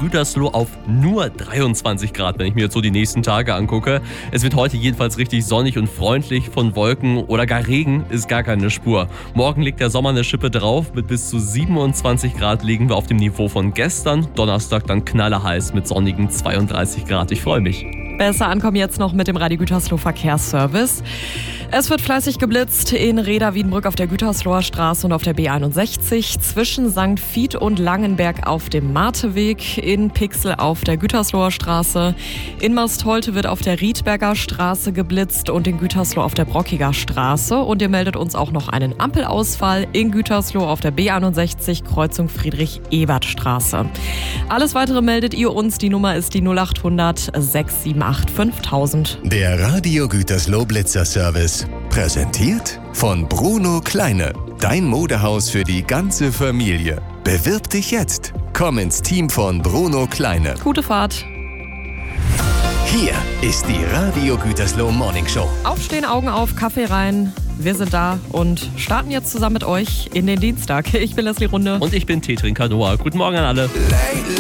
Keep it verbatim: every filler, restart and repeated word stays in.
Gütersloh auf nur dreiundzwanzig Grad, wenn ich mir jetzt so die nächsten Tage angucke. Es wird heute jedenfalls richtig sonnig und freundlich. Von Wolken oder gar Regen ist gar keine Spur. Morgen legt der Sommer eine Schippe drauf. Mit bis zu siebenundzwanzig Grad liegen wir auf dem Niveau von gestern. Donnerstag dann knallerheiß mit sonnigen zweiunddreißig Grad. Ich freue mich. Besser ankommen jetzt noch mit dem Radio Gütersloh Verkehrsservice. Es wird fleißig geblitzt in Reda-Wiedenbrück auf der Gütersloher Straße und auf der B einundsechzig, zwischen Sankt Vith und Langenberg auf dem Marteweg, in Pixel auf der Gütersloher Straße. In Mastholte wird auf der Riedberger Straße geblitzt und in Gütersloh auf der Brockiger Straße. Und ihr meldet uns auch noch einen Ampelausfall in Gütersloh auf der B einundsechzig, Kreuzung Friedrich-Ebert-Straße. Alles weitere meldet ihr uns. Die Nummer ist die null acht hundert sechs sieben acht fünftausend. Der Radio Gütersloh Blitzer Service. Präsentiert von Bruno Kleine. Dein Modehaus für die ganze Familie. Bewirb dich jetzt. Komm ins Team von Bruno Kleine. Gute Fahrt. Hier ist die Radio Gütersloh Morning Show. Aufstehen, Augen auf, Kaffee rein. Wir sind da und starten jetzt zusammen mit euch in den Dienstag. Ich bin Leslie Runde. Und ich bin Teetrinker Noah. Guten Morgen an alle.